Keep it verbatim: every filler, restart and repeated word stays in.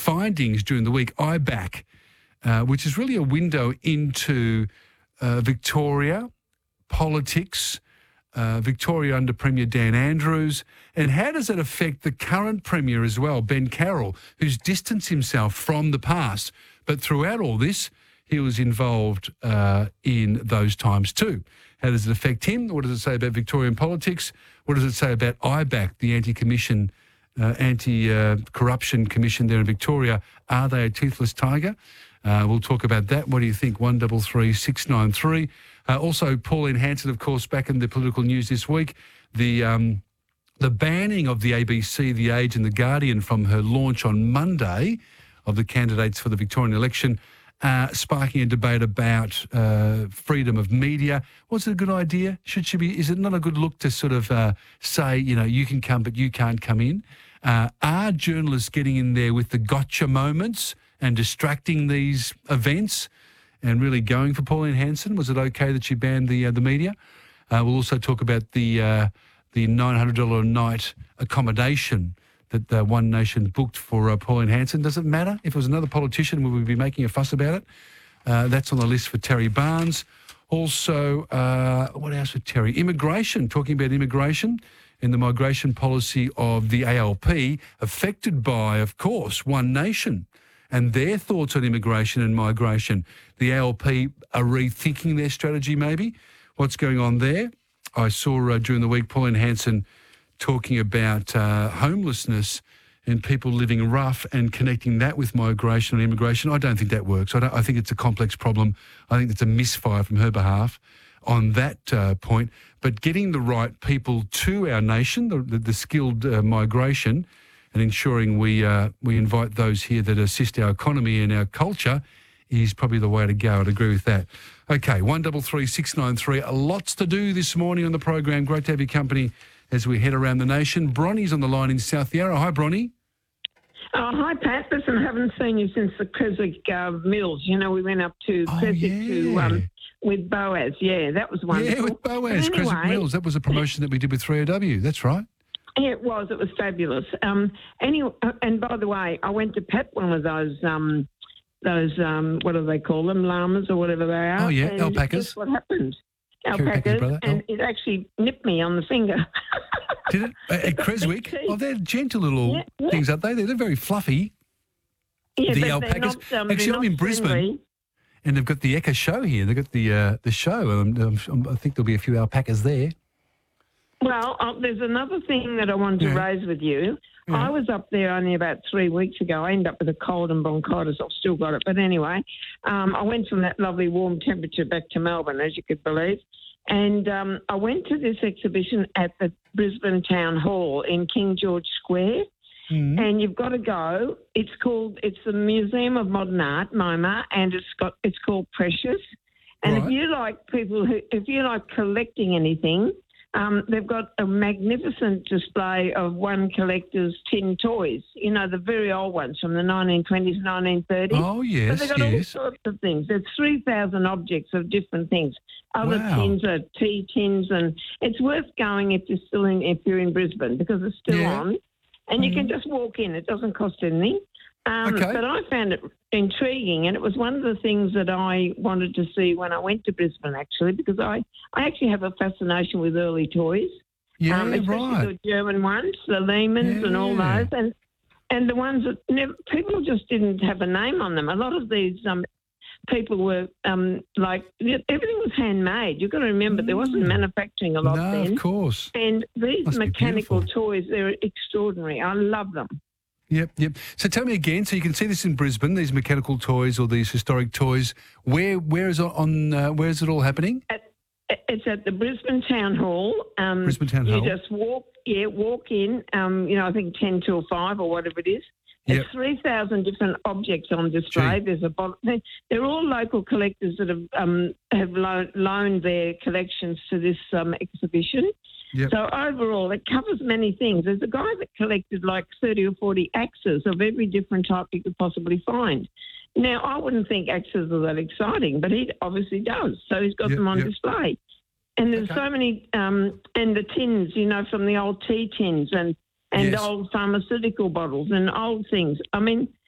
findings during the week, I BAC, uh, which is really a window into uh, Victoria, politics, uh, Victoria under Premier Dan Andrews, and how does it affect the current Premier as well, Ben Carroll, who's distanced himself from the past, but throughout all this, he was involved uh, in those times too. How does it affect him? What does it say about Victorian politics? What does it say about I BAC, the anti-commission, uh, anti-corruption uh, commission there in Victoria? Are they a toothless tiger? Uh, we'll talk about that. What do you think? one double three six nine three. Uh, also, Pauline Hanson, of course, back in the political news this week. The um, the banning of the A B C, The Age and The Guardian from her launch on Monday of the candidates for the Victorian election, uh, sparking a debate about uh, freedom of media. Was it a good idea? Should she be? Is it not a good look to sort of uh, say, you know, you can come, but you can't come in? Uh, are journalists getting in there with the gotcha moments and distracting these events and really going for Pauline Hanson? Was it okay that she banned the uh, the media? Uh, we'll also talk about the uh, the nine hundred dollars a night accommodation that uh, One Nation booked for uh, Pauline Hanson. Does it matter? If it was another politician, would we be making a fuss about it? Uh, that's on the list for Terry Barnes. Also, uh, what else with Terry? Immigration, talking about immigration and the migration policy of the A L P, affected by, of course, One Nation and their thoughts on immigration and migration. The A L P are rethinking their strategy maybe. What's going on there? I saw uh, during the week Pauline Hanson talking about uh, homelessness and people living rough and connecting that with migration and immigration. I don't think that works. I, don't, I think it's a complex problem. I think it's a misfire from her behalf on that uh, point. But getting the right people to our nation, the, the, the skilled uh, migration, and ensuring we uh, we invite those here that assist our economy and our culture is probably the way to go. I'd agree with that. Okay, one double three six nine three. Lots to do this morning on the program. Great to have your company as we head around the nation. Bronnie's on the line in South Yarra. Hi, Bronnie. Oh, hi, Pat. Listen, I haven't seen you since the Creswick uh, Mills. You know, we went up to Oh, Creswick yeah. to um, with Boaz. Yeah, that was wonderful. Yeah, with Boaz, But anyway, Creswick Mills. That was a promotion that we did with three O W. That's right. Yeah, it was. It was fabulous. Um, anyway, and by the way, I went to pet one of those, um, those um, what do they call them, llamas or whatever they are. Oh, yeah, and alpacas. Guess what happened? Kerry Packer's Alpacas, brother, and oh. it actually nipped me on the finger. Did it? Uh, At Creswick? Oh, they're gentle little Yeah, yeah. things, aren't they? They're, they're very fluffy. Yeah, The but alpacas. They're not, um, Actually, they're I'm not in Brisbane. friendly. And they've got the Ekka show here. They've got the uh, the show. Um, um, I think there'll be a few alpacas there. Well, uh, there's another thing that I wanted to Yeah. raise with you. Yeah. I was up there only about three weeks ago. I ended up with a cold and bronchitis. I've still got it. But anyway, um, I went from that lovely warm temperature back to Melbourne, as you could believe. And um, I went to this exhibition at the Brisbane Town Hall in King George Square. Mm. And you've got to go. It's called, it's the Museum of Modern Art, MoMA, and it's got, it's called Precious. And Right. if you like people who, if you like collecting anything, um, they've got a magnificent display of one collector's tin toys. You know, the very old ones from the nineteen twenties, nineteen thirties. Oh, But yes, they've got yes. all sorts of things. There's three thousand objects of different things. Other Wow. tins are tea tins, and it's worth going if you're still in, if you're in Brisbane, because it's still Yeah. on. And you Mhm. can just walk in. It doesn't cost anything. Um, Okay. But I found it intriguing, and it was one of the things that I wanted to see when I went to Brisbane, actually, because I, I actually have a fascination with early toys. Yeah, um, especially right. the German ones, the Lehmans and all Yeah. those. And and the ones that never, people just didn't have a name on them. A lot of these um, people were um, like, everything was handmade. You've got to remember, there wasn't Mm. manufacturing a lot No, then. of course. And these Must be mechanical beautiful. toys, they're extraordinary. I love them. Yep, yep. So tell me again, so you can see this in Brisbane, these mechanical toys or these historic toys. Where, where is it on? Uh, where is it all happening? At, it's at the Brisbane Town Hall. Um, Brisbane Town you Hall. just walk, yeah, walk in. Um, you know, I think ten till five or whatever it is. There's Yep. three thousand different objects on display. Gee. There's a bo- they- they're all local collectors that have um, have lo- loaned their collections to this um, exhibition. Yep. So overall, it covers many things. There's a guy that collected like thirty or forty axes of every different type you could possibly find. Now, I wouldn't think axes are that exciting, but he obviously does. So he's got Yep, them on yep. display. And there's Okay. so many, um, and the tins, you know, from the old tea tins and, and Yes. old pharmaceutical bottles and old things. I mean,